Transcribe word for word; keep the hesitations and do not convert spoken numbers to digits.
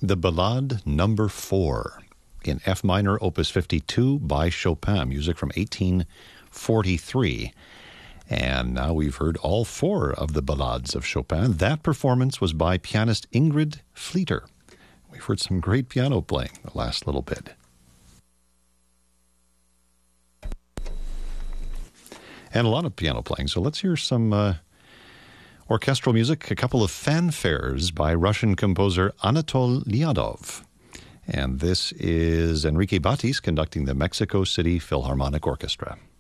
the Ballade Number Four in F minor, Opus fifty-two by Chopin, music from eighteen forty-three. And now we've heard all four of the ballades of Chopin. That performance was by pianist Ingrid Fleeter. We've heard some great piano playing the last little bit. And a lot of piano playing. So let's hear some uh, orchestral music, a couple of fanfares by Russian composer Anatol Lyadov. And this is Enrique Batis conducting the Mexico City Philharmonic Orchestra.